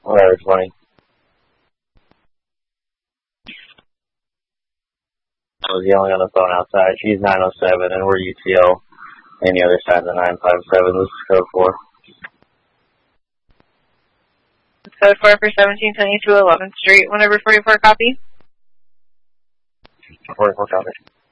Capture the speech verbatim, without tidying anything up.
Whatever, twenty. I was yelling on the phone outside. She's nine oh seven, and we're U T L. And the other side of the nine five seven. This is code four. Code four for seventeen seventy-two eleventh Street. Whenever forty-four copy. forty-four copy.